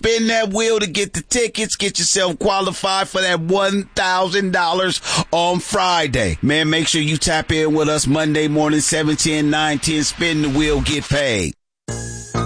spin that wheel to get the tickets. Get yourself qualified for that $1,000 on Friday. Man, make sure you tap in with us Monday morning, 7:10, 9:10. Spin the wheel, get paid.